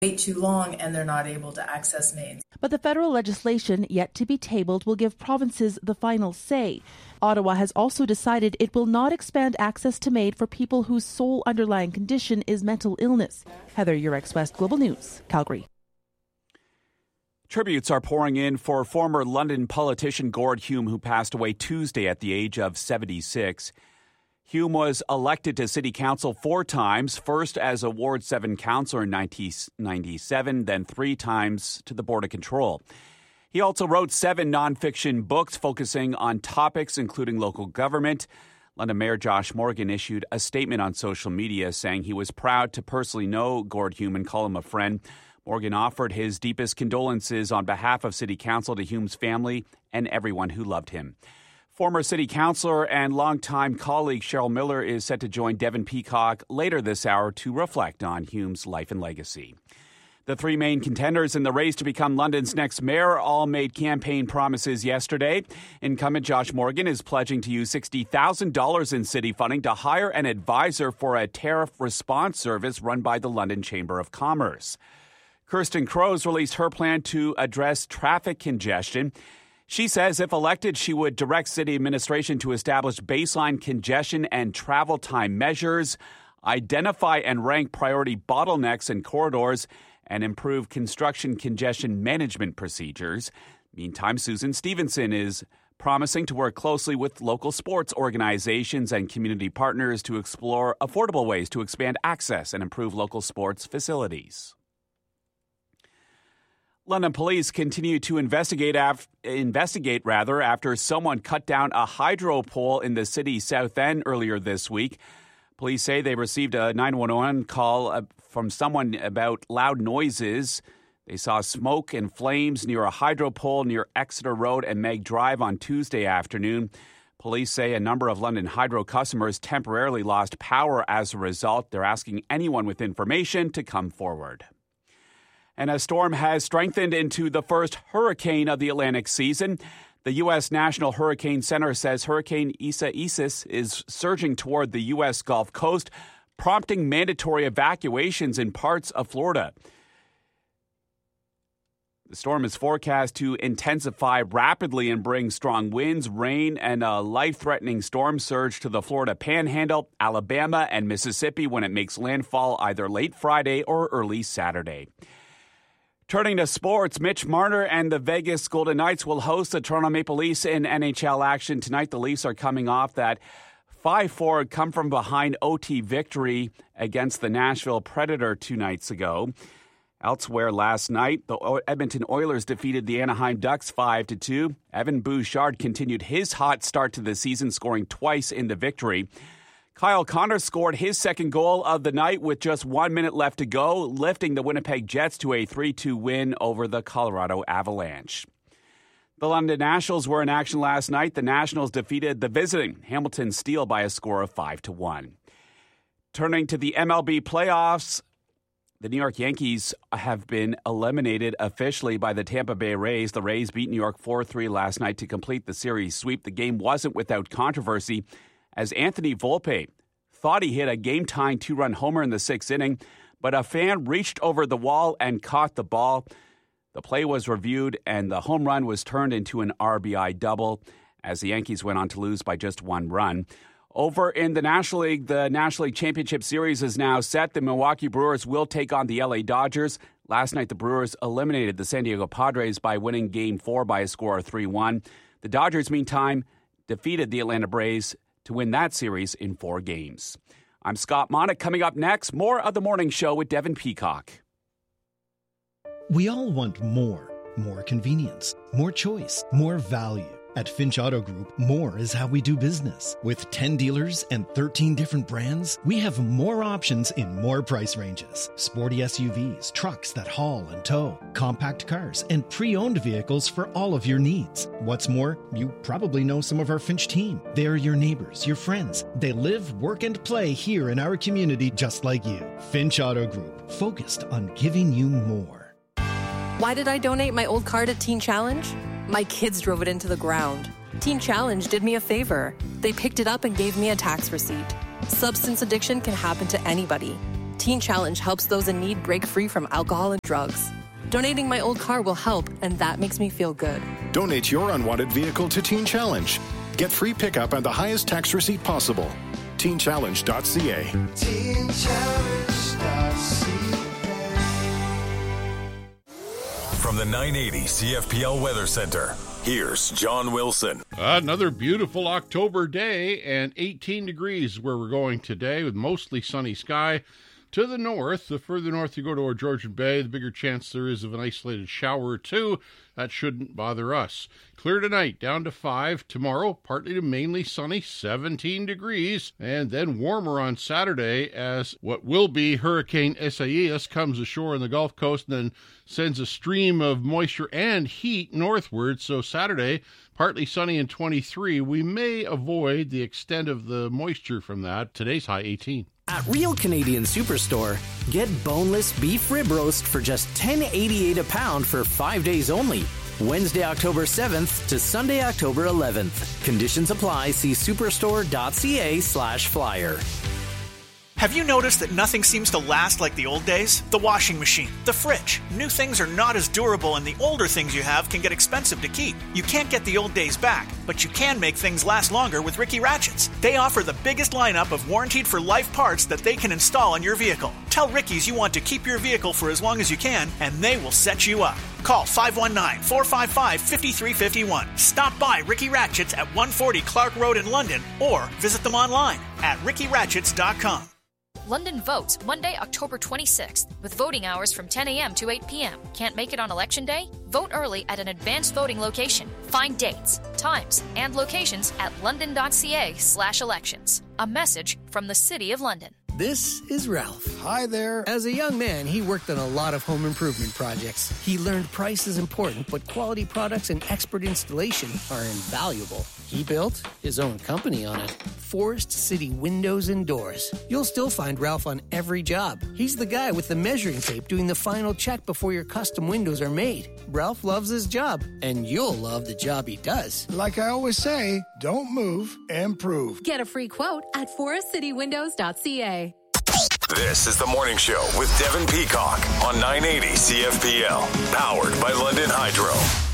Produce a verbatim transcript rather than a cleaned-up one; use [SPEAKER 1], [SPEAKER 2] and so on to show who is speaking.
[SPEAKER 1] wait too long and they're not able to access MAID.
[SPEAKER 2] But the federal legislation yet to be tabled will give provinces the final say. Ottawa has also decided it will not expand access to MAID for people whose sole underlying condition is mental illness. Heather Yurex, West Global News, Calgary.
[SPEAKER 3] Tributes are pouring in for former London politician Gord Hume, who passed away Tuesday at the age of seventy-six. Hume was elected to City Council four times, first as a Ward seven councillor in nineteen ninety-seven, then three times to the Board of Control. He also wrote seven nonfiction books focusing on topics including local government. London Mayor Josh Morgan issued a statement on social media saying he was proud to personally know Gord Hume and call him a friend. Morgan offered his deepest condolences on behalf of City Council to Hume's family and everyone who loved him. Former City Councillor and longtime colleague Cheryl Miller is set to join Devin Peacock later this hour to reflect on Hume's life and legacy. The three main contenders in the race to become London's next mayor all made campaign promises yesterday. Incumbent Josh Morgan is pledging to use sixty thousand dollars in city funding to hire an advisor for a tariff response service run by the London Chamber of Commerce. Kirsten Crows released her plan to address traffic congestion. She says if elected, she would direct city administration to establish baseline congestion and travel time measures, identify and rank priority bottlenecks and corridors, and improve construction congestion management procedures. Meantime, Susan Stevenson is promising to work closely with local sports organizations and community partners to explore affordable ways to expand access and improve local sports facilities. London police continue to investigate af- investigate rather after someone cut down a hydro pole in the city's south end earlier this week. Police say they received a nine one one call from someone about loud noises. They saw smoke and flames near a hydro pole near Exeter Road and Meg Drive on Tuesday afternoon. Police say a number of London Hydro customers temporarily lost power as a result. They're asking anyone with information to come forward. And a storm has strengthened into the first hurricane of the Atlantic season. The U S. National Hurricane Center says Hurricane Isaias is surging toward the U S. Gulf Coast, prompting mandatory evacuations in parts of Florida. The storm is forecast to intensify rapidly and bring strong winds, rain, and a life-threatening storm surge to the Florida Panhandle, Alabama, and Mississippi when it makes landfall either late Friday or early Saturday. Turning to sports, Mitch Marner and the Vegas Golden Knights will host the Toronto Maple Leafs in N H L action tonight. The Leafs are coming off that five four come-from-behind O T victory against the Nashville Predator two nights ago. Elsewhere last night, the Edmonton Oilers defeated the Anaheim Ducks five to two. Evan Bouchard continued his hot start to the season, scoring twice in the victory. Kyle Connor scored his second goal of the night with just one minute left to go, lifting the Winnipeg Jets to a three two win over the Colorado Avalanche. The London Nationals were in action last night. The Nationals defeated the visiting Hamilton Steel by a score of five to one. Turning to the M L B playoffs, the New York Yankees have been eliminated officially by the Tampa Bay Rays. The Rays beat New York four three last night to complete the series sweep. The game wasn't without controversy, as Anthony Volpe thought he hit a game-tying two-run homer in the sixth inning, but a fan reached over the wall and caught the ball. The play was reviewed, and the home run was turned into an R B I double, as the Yankees went on to lose by just one run. Over in the National League, the National League Championship Series is now set. The Milwaukee Brewers will take on the L A Dodgers. Last night, the Brewers eliminated the San Diego Padres by winning Game four by a score of three one. The Dodgers, meantime, defeated the Atlanta Braves to win that series in four games. I'm Scott Monick. Coming up next, more of The Morning Show with Devin Peacock.
[SPEAKER 4] We all want more. More convenience, more choice, more value. At Finch Auto Group, more is how we do business. With ten dealers and thirteen different brands, we have more options in more price ranges. Sporty S U Vs, trucks that haul and tow, compact cars, and pre-owned vehicles for all of your needs. What's more, you probably know some of our Finch team. They are your neighbors, your friends. They live, work, and play here in our community just like you. Finch Auto Group, focused on giving you more.
[SPEAKER 5] Why did I donate my old car to Teen Challenge? My kids drove it into the ground. Teen Challenge did me a favor. They picked it up and gave me a tax receipt. Substance addiction can happen to anybody. Teen Challenge helps those in need break free from alcohol and drugs. Donating my old car will help, and that makes me feel good.
[SPEAKER 6] Donate your unwanted vehicle to Teen Challenge. Get free pickup and the highest tax receipt possible. teen challenge dot c a. teen challenge dot c
[SPEAKER 7] a. From the nine eighty C F P L Weather Center, here's John Wilson.
[SPEAKER 8] Another beautiful October day and eighteen degrees where we're going today with mostly sunny sky. To the north, the further north you go toward Georgian Bay, the bigger chance there is of an isolated shower or two. That shouldn't bother us. Clear tonight, down to five. Tomorrow, partly to mainly sunny, seventeen degrees. And then warmer on Saturday as what will be Hurricane Isaias comes ashore on the Gulf Coast and then sends a stream of moisture and heat northward. So Saturday, partly sunny and twenty-three. We may avoid the extent of the moisture from that. Today's high eighteen.
[SPEAKER 9] At Real Canadian Superstore, get boneless beef rib roast for just ten eighty-eight a pound for five days only. Wednesday, October seventh to Sunday, October eleventh. Conditions apply. See superstore dot c a slash flyer.
[SPEAKER 10] Have you noticed that nothing seems to last like the old days? The washing machine, the fridge. New things are not as durable, and the older things you have can get expensive to keep. You can't get the old days back, but you can make things last longer with Ricky Ratchets. They offer the biggest lineup of warranted for life parts that they can install on your vehicle. Tell Ricky's you want to keep your vehicle for as long as you can, and they will set you up. Call five one nine, four five five, five three five one. Stop by Ricky Ratchets at one forty Clark Road in London, or visit them online at ricky ratchets dot com.
[SPEAKER 11] London votes Monday, October twenty-sixth, with voting hours from ten a.m. to eight p.m. Can't make it on Election Day? Vote early at an advanced voting location. Find dates, times, and locations at london dot c a slash elections. A message from the City of London.
[SPEAKER 9] This is Ralph.
[SPEAKER 12] Hi there.
[SPEAKER 9] As a young man, he worked on a lot of home improvement projects. He learned price is important, but quality products and expert installation are invaluable. He built his own company on it. Forest City Windows and Doors. You'll still find Ralph on every job. He's the guy with the measuring tape doing the final check before your custom windows are made. Ralph loves his job, and you'll love the job he does.
[SPEAKER 12] Like I always say, don't move, improve.
[SPEAKER 13] Get a free quote at forest city windows dot c a.
[SPEAKER 7] This is The Morning Show with Devin Peacock on nine eighty C F P L, powered by London Hydro.